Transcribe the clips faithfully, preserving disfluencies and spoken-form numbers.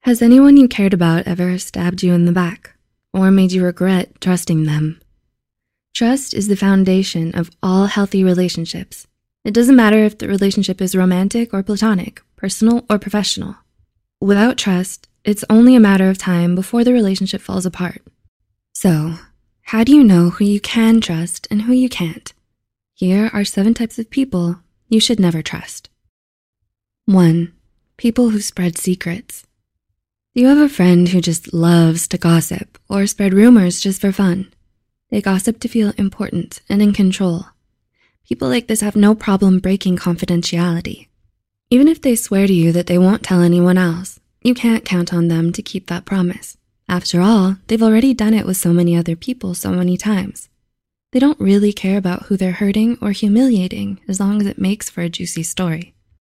Has anyone you cared about ever stabbed you in the back or made you regret trusting them? Trust is the foundation of all healthy relationships. It doesn't matter if the relationship is romantic or platonic, personal or professional. Without trust, it's only a matter of time before the relationship falls apart. So, how do you know who you can trust and who you can't? Here are seven types of people you should never trust. One, people who spread secrets. Do you have a friend who just loves to gossip or spread rumors just for fun? They gossip to feel important and in control. People like this have no problem breaking confidentiality. Even if they swear to you that they won't tell anyone else, you can't count on them to keep that promise. After all, they've already done it with so many other people so many times. They don't really care about who they're hurting or humiliating as long as it makes for a juicy story.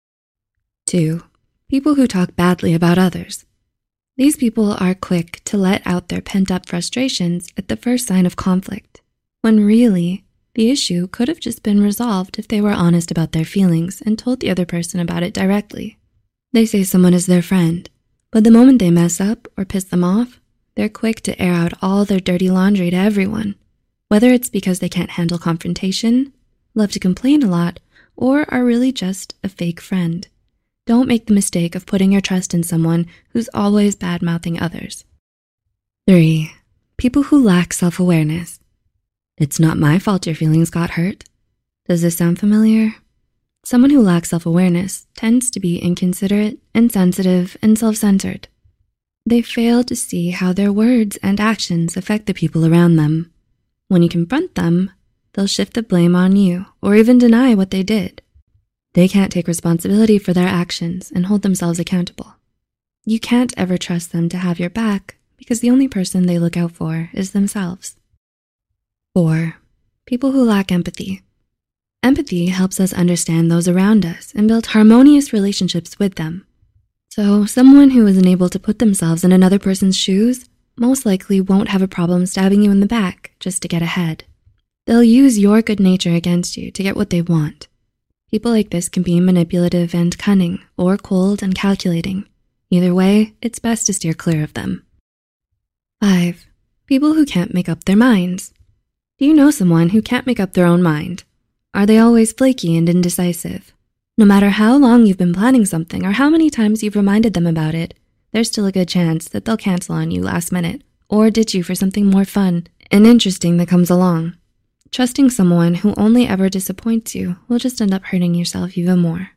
Two, people who talk badly about others. These people are quick to let out their pent-up frustrations at the first sign of conflict, when really, the issue could have just been resolved if they were honest about their feelings and told the other person about it directly. They say someone is their friend, but the moment they mess up or piss them off, they're quick to air out all their dirty laundry to everyone, whether it's because they can't handle confrontation, love to complain a lot, or are really just a fake friend. Don't make the mistake of putting your trust in someone who's always bad-mouthing others. Three, people who lack self-awareness. It's not my fault your feelings got hurt. Does this sound familiar? Someone who lacks self-awareness tends to be inconsiderate, insensitive, and self-centered. They fail to see how their words and actions affect the people around them. When you confront them, they'll shift the blame on you or even deny what they did. They can't take responsibility for their actions and hold themselves accountable. You can't ever trust them to have your back because the only person they look out for is themselves. Four, people who lack empathy. Empathy helps us understand those around us and build harmonious relationships with them. So someone who isn't able to put themselves in another person's shoes most likely won't have a problem stabbing you in the back just to get ahead. They'll use your good nature against you to get what they want. People like this can be manipulative and cunning, or cold and calculating. Either way, it's best to steer clear of them. Five, people who can't make up their minds. Do you know someone who can't make up their own mind? Are they always flaky and indecisive? No matter how long you've been planning something or how many times you've reminded them about it, there's still a good chance that they'll cancel on you last minute or ditch you for something more fun and interesting that comes along. Trusting someone who only ever disappoints you will just end up hurting yourself even more.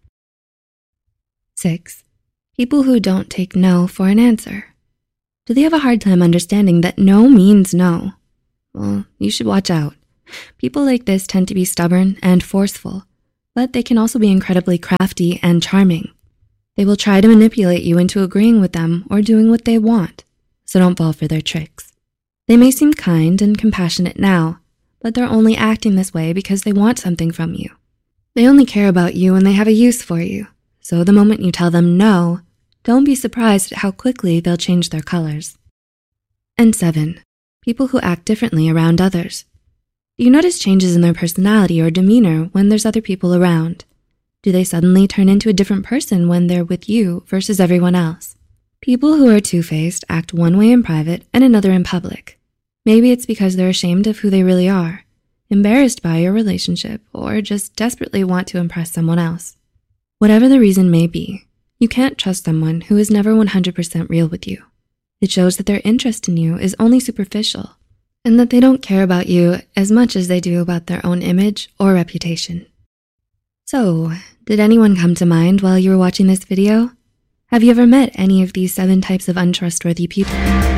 Six, people who don't take no for an answer. Do they have a hard time understanding that no means no? Well, you should watch out. People like this tend to be stubborn and forceful, but they can also be incredibly crafty and charming. They will try to manipulate you into agreeing with them or doing what they want, so don't fall for their tricks. They may seem kind and compassionate now, but they're only acting this way because they want something from you. They only care about you when they have a use for you, so the moment you tell them no, don't be surprised at how quickly they'll change their colors. And seven, people who act differently around others. Do you notice changes in their personality or demeanor when there's other people around? Do they suddenly turn into a different person when they're with you versus everyone else? People who are two-faced act one way in private and another in public. Maybe it's because they're ashamed of who they really are, embarrassed by your relationship, or just desperately want to impress someone else. Whatever the reason may be, you can't trust someone who is never one hundred percent real with you. It shows that their interest in you is only superficial, and that they don't care about you as much as they do about their own image or reputation. So, did anyone come to mind while you were watching this video? Have you ever met any of these seven types of untrustworthy people?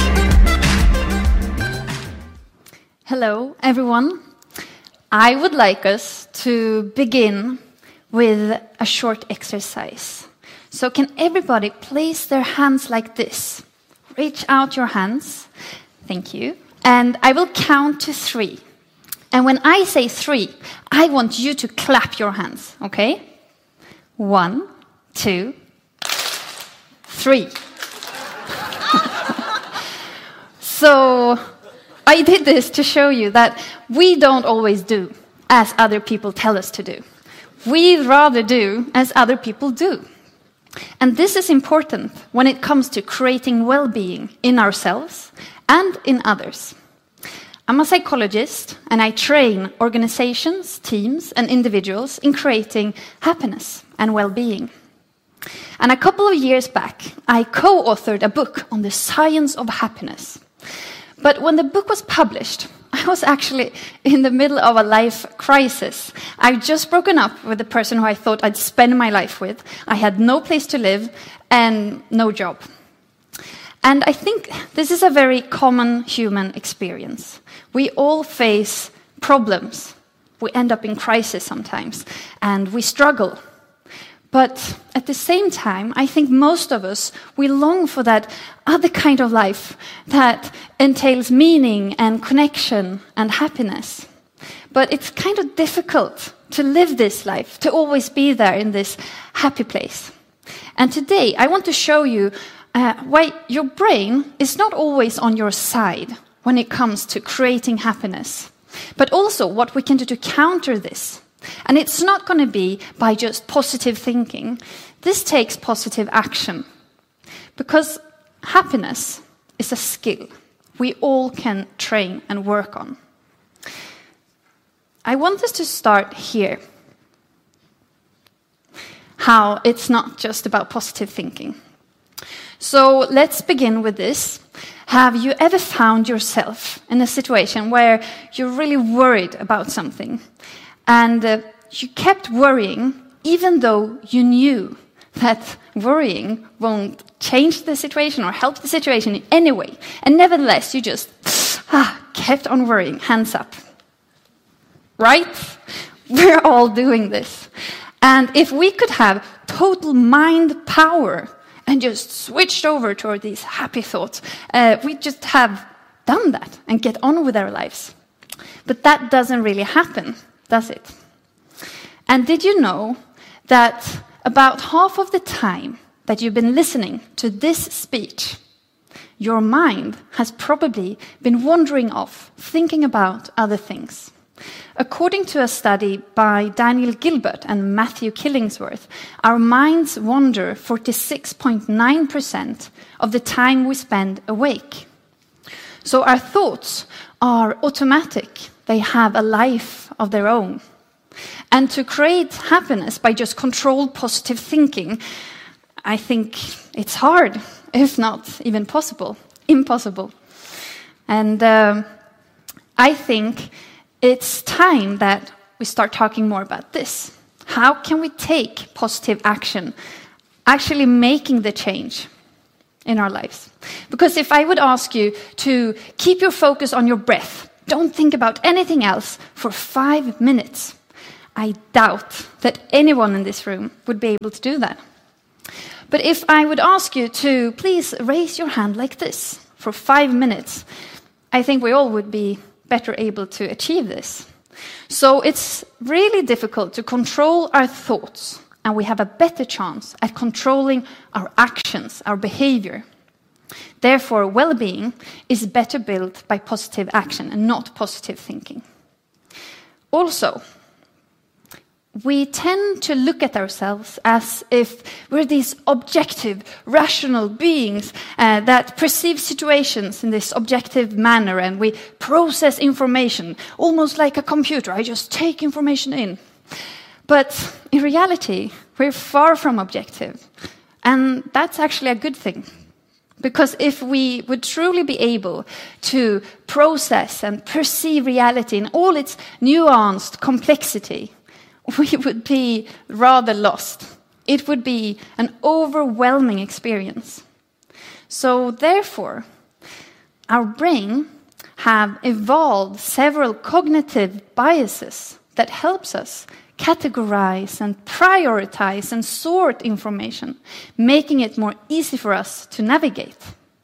Hello, everyone. I would like us to begin with a short exercise. So can everybody place their hands like this? Reach out your hands. Thank you. And I will count to three. And when I say three, I want you to clap your hands, okay? One, two, three. So I did this to show you that we don't always do as other people tell us to do. We'd rather do as other people do. And this is important when it comes to creating well-being in ourselves and in others. I'm a psychologist, and I train organizations, teams, and individuals in creating happiness and well-being. And a couple of years back, I co-authored a book on the science of happiness. But when the book was published, I was actually in the middle of a life crisis. I'd just broken up with the person who I thought I'd spend my life with. I had no place to live and no job. And I think this is a very common human experience. We all face problems. We end up in crisis sometimes, and we struggle. But at the same time, I think most of us, we long for that other kind of life that entails meaning and connection and happiness. But it's kind of difficult to live this life, to always be there in this happy place. And today, I want to show you uh, why your brain is not always on your side when it comes to creating happiness, but also what we can do to counter this. And it's not going to be by just positive thinking. This takes positive action. Because happiness is a skill we all can train and work on. I want us to start here. How it's not just about positive thinking. So let's begin with this. Have you ever found yourself in a situation where you're really worried about something? And uh, you kept worrying, even though you knew that worrying won't change the situation or help the situation in any way. And nevertheless, you just ah, kept on worrying, hands up. Right? We're all doing this. And if we could have total mind power and just switched over toward these happy thoughts, uh, we just have done that and get on with our lives. But that doesn't really happen, does it? And did you know that about half of the time that you've been listening to this speech, your mind has probably been wandering off, thinking about other things? According to a study by Daniel Gilbert and Matthew Killingsworth, our minds wander forty-six point nine percent of the time we spend awake. So our thoughts are automatic. They have a life of their own. And to create happiness by just controlled positive thinking, I think it's hard, if not even possible, impossible. And uh, I think it's time that we start talking more about this. How can we take positive action, actually making the change in our lives? Because if I would ask you to keep your focus on your breath, don't think about anything else for five minutes, I doubt that anyone in this room would be able to do that. But if I would ask you to please raise your hand like this for five minutes, I think we all would be better able to achieve this. So it's really difficult to control our thoughts, and we have a better chance at controlling our actions, our behavior. Therefore, well-being is better built by positive action and not positive thinking. Also, we tend to look at ourselves as if we're these objective, rational beings uh, that perceive situations in this objective manner, and we process information almost like a computer. I just take information in. But in reality, we're far from objective. And that's actually a good thing. Because if we would truly be able to process and perceive reality in all its nuanced complexity, we would be rather lost. It would be an overwhelming experience. So therefore, our brain have evolved several cognitive biases that helps us categorize and prioritize and sort information, making it more easy for us to navigate.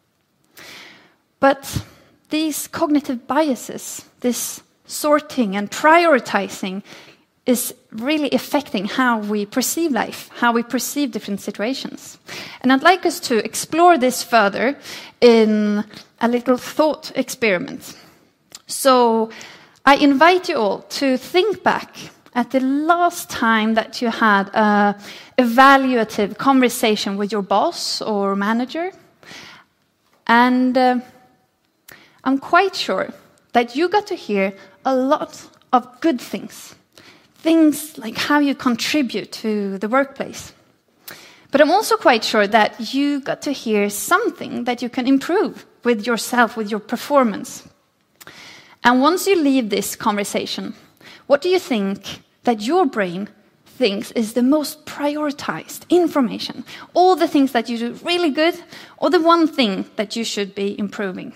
But these cognitive biases, this sorting and prioritizing, is really affecting how we perceive life, how we perceive different situations. And I'd like us to explore this further in a little thought experiment. So I invite you all to think back at the last time that you had an evaluative conversation with your boss or manager? And uh, I'm quite sure that you got to hear a lot of good things. Things like how you contribute to the workplace. But I'm also quite sure that you got to hear something that you can improve with yourself, with your performance. And once you leave this conversation, what do you think that your brain thinks is the most prioritized information? All the things that you do really good, or the one thing that you should be improving?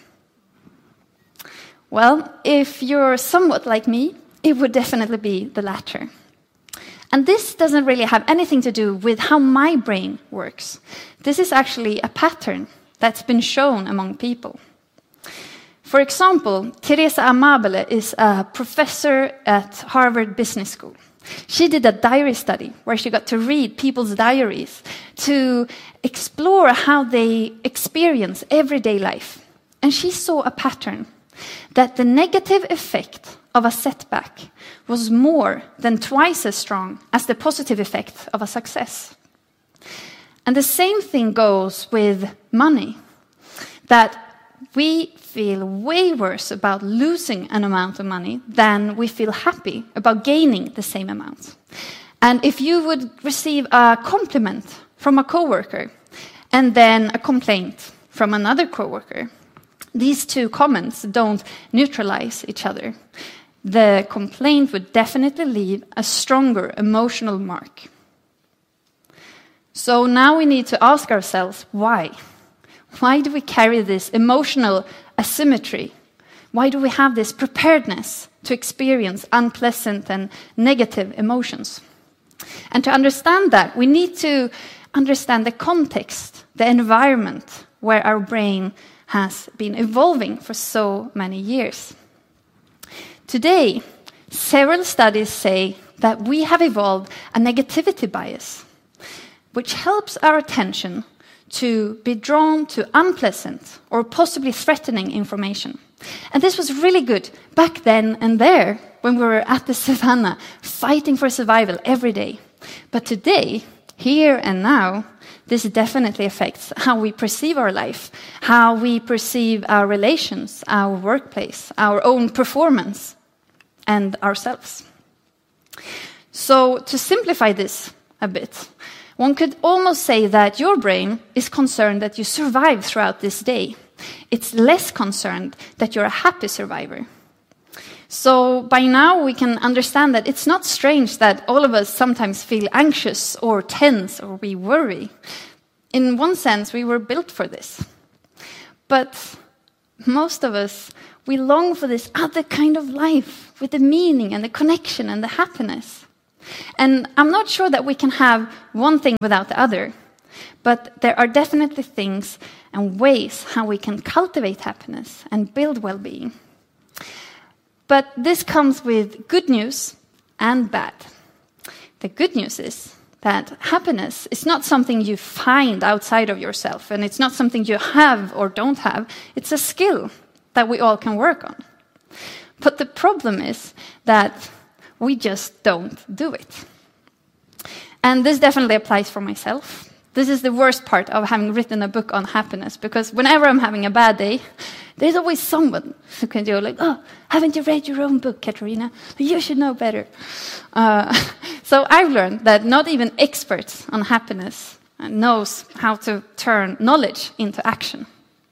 Well, if you're somewhat like me, it would definitely be the latter. And this doesn't really have anything to do with how my brain works. This is actually a pattern that's been shown among people. For example, Teresa Amabile is a professor at Harvard Business School. She did a diary study where she got to read people's diaries to explore how they experience everyday life. And she saw a pattern that the negative effect of a setback was more than twice as strong as the positive effect of a success. And the same thing goes with money, that we feel way worse about losing an amount of money than we feel happy about gaining the same amount. And if you would receive a compliment from a coworker and then a complaint from another coworker, these two comments don't neutralize each other. The complaint would definitely leave a stronger emotional mark. So now we need to ask ourselves, why? Why do we carry this emotional asymmetry? Why do we have this preparedness to experience unpleasant and negative emotions? And to understand that, we need to understand the context, the environment where our brain has been evolving for so many years. Today, several studies say that we have evolved a negativity bias, which helps our attention to be drawn to unpleasant or possibly threatening information. And this was really good back then and there, when we were at the savannah, fighting for survival every day. But today, here and now, this definitely affects how we perceive our life, how we perceive our relations, our workplace, our own performance, and ourselves. So, to simplify this a bit, one could almost say that your brain is concerned that you survive throughout this day. It's less concerned that you're a happy survivor. So by now we can understand that it's not strange that all of us sometimes feel anxious or tense or we worry. In one sense, we were built for this. But most of us, we long for this other kind of life with the meaning and the connection and the happiness. And I'm not sure that we can have one thing without the other, but there are definitely things and ways how we can cultivate happiness and build well-being. But this comes with good news and bad. The good news is that happiness is not something you find outside of yourself, and it's not something you have or don't have. It's a skill that we all can work on. But the problem is that we just don't do it. And this definitely applies for myself. This is the worst part of having written a book on happiness, because whenever I'm having a bad day, there's always someone who can do like, oh, haven't you read your own book, Katarina? You should know better. Uh, so I've learned that not even experts on happiness knows how to turn knowledge into action.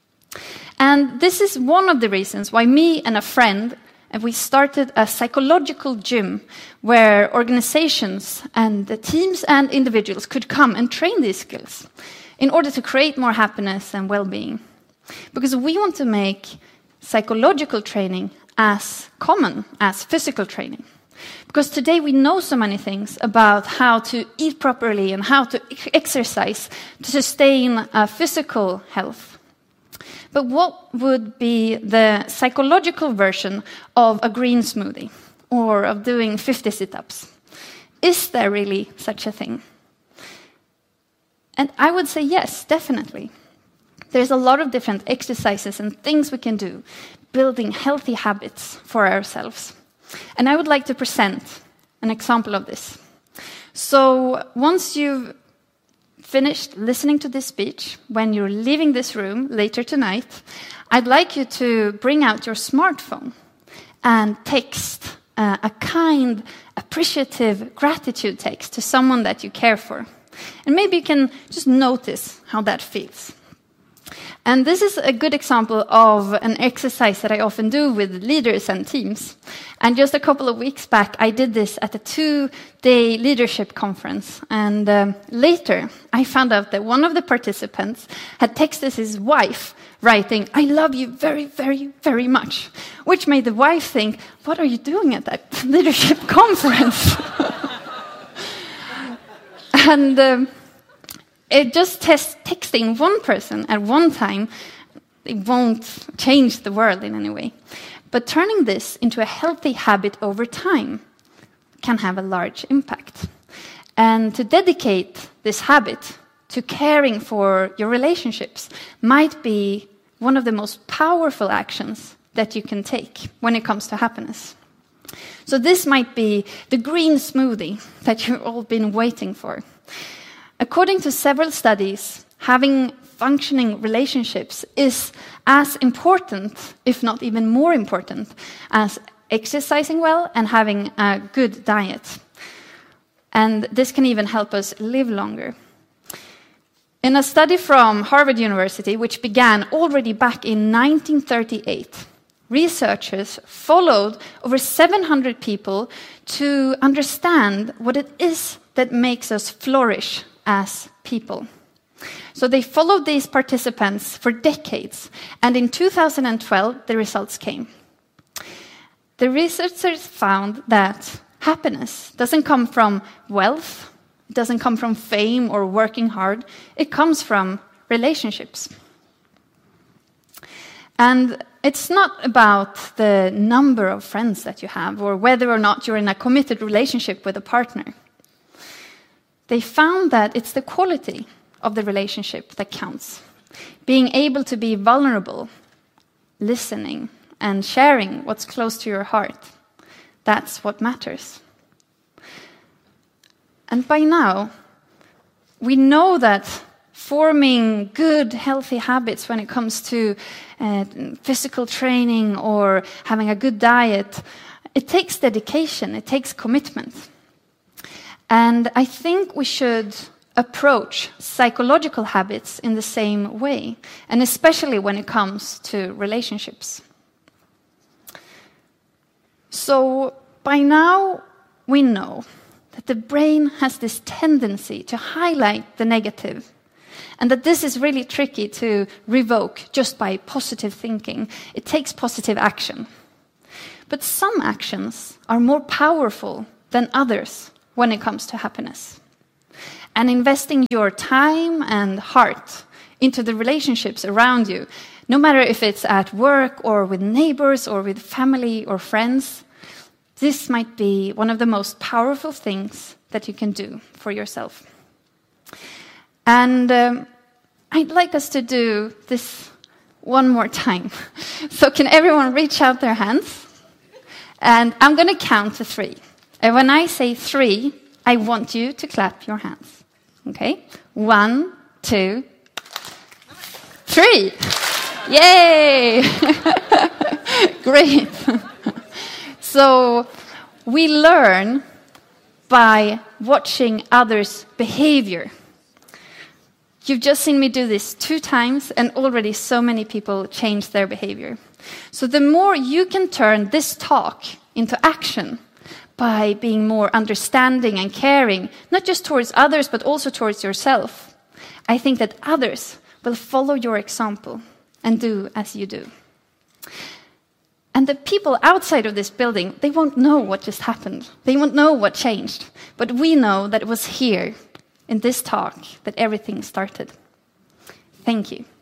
And this is one of the reasons why me and a friend, and we started a psychological gym where organizations and the teams and individuals could come and train these skills in order to create more happiness and well-being. Because we want to make psychological training as common as physical training. Because today we know so many things about how to eat properly and how to exercise to sustain uh, physical health. But what would be the psychological version of a green smoothie or of doing fifty sit-ups? Is there really such a thing? And I would say yes, definitely. There's a lot of different exercises and things we can do, building healthy habits for ourselves. And I would like to present an example of this. So once you've finished listening to this speech, when you're leaving this room later tonight, I'd like you to bring out your smartphone and text uh, a kind, appreciative gratitude text to someone that you care for. And maybe you can just notice how that feels. And this is a good example of an exercise that I often do with leaders and teams. And just a couple of weeks back, I did this at a two-day leadership conference. And um, later, I found out that one of the participants had texted his wife, writing, "I love you very, very, very much," which made the wife think, what are you doing at that leadership conference? and... Um, It just test texting one person at one time, it won't change the world in any way. But turning this into a healthy habit over time can have a large impact. And to dedicate this habit to caring for your relationships might be one of the most powerful actions that you can take when it comes to happiness. So this might be the green smoothie that you've all been waiting for. According to several studies, having functioning relationships is as important, if not even more important, as exercising well and having a good diet. And this can even help us live longer. In a study from Harvard University, which began already back in nineteen thirty-eight, researchers followed over seven hundred people to understand what it is that makes us flourish as people. So they followed these participants for decades, and in two thousand twelve, the results came. The researchers found that happiness doesn't come from wealth, it doesn't come from fame or working hard, it comes from relationships. And it's not about the number of friends that you have, or whether or not you're in a committed relationship with a partner. They found that it's the quality of the relationship that counts. Being able to be vulnerable, listening, and sharing what's close to your heart. That's what matters. And by now, we know that forming good, healthy habits when it comes to uh, physical training or having a good diet, it takes dedication, it takes commitment. And I think we should approach psychological habits in the same way, and especially when it comes to relationships. So by now, we know that the brain has this tendency to highlight the negative, and that this is really tricky to revoke just by positive thinking. It takes positive action. But some actions are more powerful than others when it comes to happiness. And investing your time and heart into the relationships around you, no matter if it's at work or with neighbors or with family or friends, this might be one of the most powerful things that you can do for yourself. And um, I'd like us to do this one more time. So can everyone reach out their hands? And I'm going to count to three. And when I say three, I want you to clap your hands. Okay? One, two, three. Yay! Great. So we learn by watching others' behavior. You've just seen me do this two times, and already so many people change their behavior. So the more you can turn this talk into action by being more understanding and caring, not just towards others, but also towards yourself, I think that others will follow your example and do as you do. And the people outside of this building, they won't know what just happened. They won't know what changed. But we know that it was here, in this talk, that everything started. Thank you.